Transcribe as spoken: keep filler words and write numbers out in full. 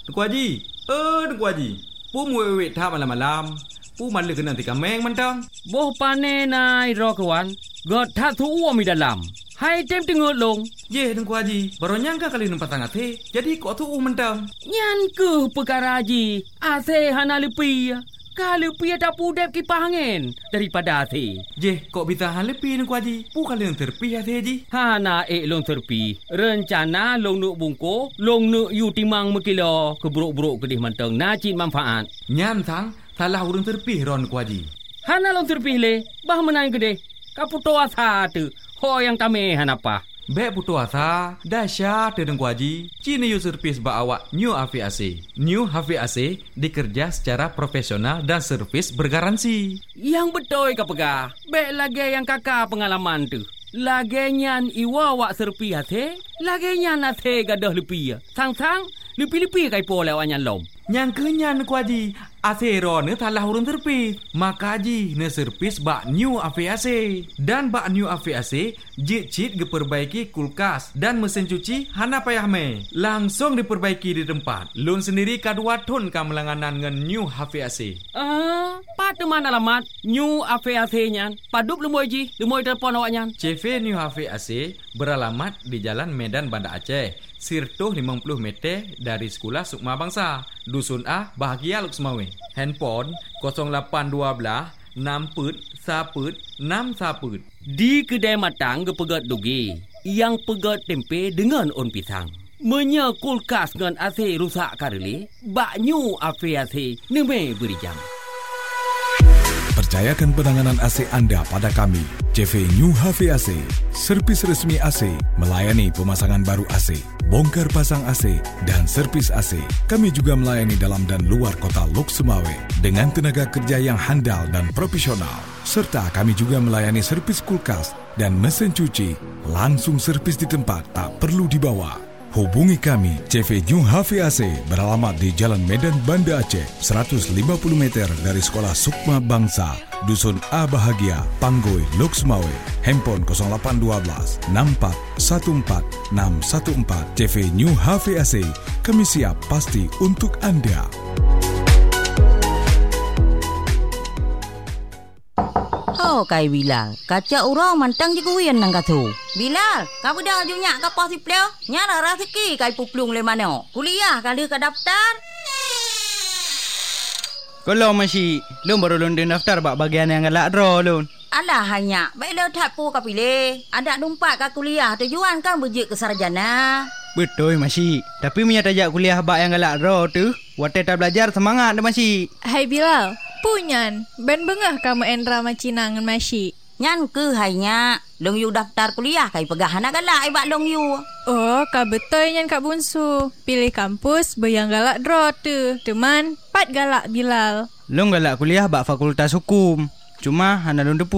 Tengku Haji. Eh, Tengku Haji. Pu muwe tha malam-malam. Pu malu kena tika meng mentang. Boh pane nai ro kawan. God tha thu uo mi dalam. Hai tem tengok long. Ye Tengku Haji, baru nyangka kali numpat tangat he. Jadi kok thu mentang. Nyan ke perkara Haji. Ase hana lepi. Kalau pi ada pudep kipas angin daripada ase. Je, kok bisa hal lepi Tengku Haji? Pu kali yang terpi ase Haji. Hana ek long terpi. Rencana long nuk bungko, long nuk yu timang mekilo keburuk-buruk kedih manteng najib manfaat. Nyan sang salah urang terpi ron Tengku Haji. Hana long terpi le, bah menang kedih. Kaputo asa tu. Ho yang tame hanapa. Bek putu asa, dahsyat Tengku Haji. Cini yu servis ba awak New H V A C. New H V A C dikerja secara profesional dan servis bergaransi. Yang betul ka pegah. Bek lagi yang kakak pengalaman tu. Lagi nyan iwa wak serpi hati. Lagi nyan hati gadah lepi. Sang-sang, lepi-lepi kai po lewat nyan lom. Yang kenyan Tengku Haji. Asero ne talah urun terpis. Maka Haji ne servis bak New H V A C. Dan bak New H V A C jit-jit diperbaiki kulkas dan mesin cuci hana payah me. Langsung diperbaiki di tempat. Lun sendiri kadua ton kamelanganan ngan New H V A C. Ah, pat mana alamat New H V A C nyan? Padup lemoy Ji, lemoy telefon awak nyan. C V New H V A C beralamat di Jalan Medan Banda Aceh. Sirtuh lima puluh meter dari Sekolah Sukma Bangsa. Dusun A, Bahagia Luk Semawe. Handphone kosong lapan dua belas enam put saput enam saput. Di kedai matang gepegat dugi. Yang pegat tempe dengan on pisang. Menya kulkas dengan A C rusak kareli. Bak New H V A C neme beri jam. Percayakan penanganan A C anda pada kami. C V New H V A C, servis resmi A C, melayani pemasangan baru A C, bongkar pasang A C, dan servis A C. Kami juga melayani dalam dan luar kota Lok Semawe dengan tenaga kerja yang handal dan profesional. Serta kami juga melayani servis kulkas dan mesin cuci. Langsung servis di tempat, tak perlu dibawa. Hubungi kami. C V New H V A C beralamat di Jalan Medan Banda Aceh, seratus lima puluh meter dari Sekolah Sukma Bangsa, Dusun A Bahagia, Panggoi, Lok Semawe. Handphone kosong lapan dua belas enam empat satu empat enam satu empat. C V New H V A C, kami siap pasti untuk anda. Oh, kai Bilal. Kaca urang mantang je kuian nang katu. Bilal, kamu dah junyak ke pos sipleo? Nyara rezeki kai puplung le mano. Kuliah kali ke daftar. Kalau masih, lu baru london daftar bak bagian yang galak draw lun. Alah hanya, baik dah tak pu ka pilih. Ada numpak ka kuliah tujuan kan berjik ke sarjana. Betul masih. Tapi punya tajak kuliah bak yang galak draw tu, waktu tak belajar semangat dah masih. Hai Bilal, punyan. Ben bengah kamu Endra macina ngan masih. Nyan ke hanya long yu daftar kuliah kai pegah anak galak ai bak long yu. Oh, ka betul nyan Kak Bunsu. Pilih kampus bayang galak draw tu. Teman, pat galak Bilal. Long galak kuliah bak fakultas hukum. Cuma hana long depu